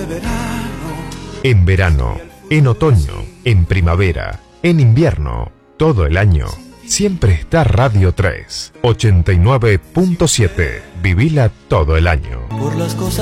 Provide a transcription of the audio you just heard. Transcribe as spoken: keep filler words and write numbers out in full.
de verano. En verano, en otoño, en primavera, en invierno, todo el año. Siempre está Radio tres, ochenta y nueve punto siete. Vivila todo el año. Por las cosas